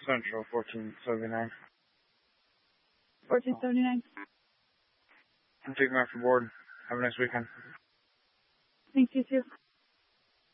Central 1479. 1479. I'm taking off your board. Have a nice weekend. Thanks, you too.